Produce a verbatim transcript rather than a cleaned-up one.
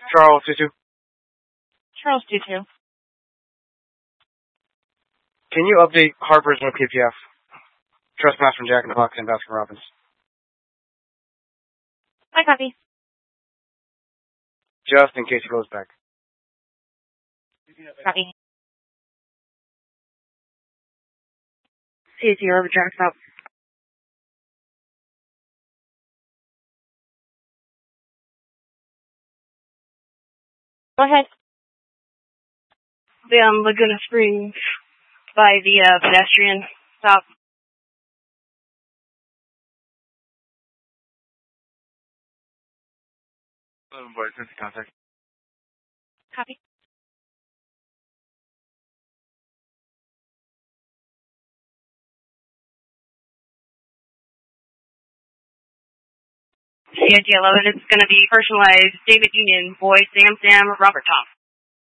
Charles, two two. Charles, two two. Can you update Harper's on P P F? Trespass from Jack in the Box and Baskin Robbins. I copy. Just in case he goes back. Copy. C C over Jack's out. Go ahead. The um, Laguna Springs by the uh, pedestrian stop. eleven boys, into contact. Copy. C I G eleven, it's going to be personalized David Union, boy, Sam Sam, Robert Tom.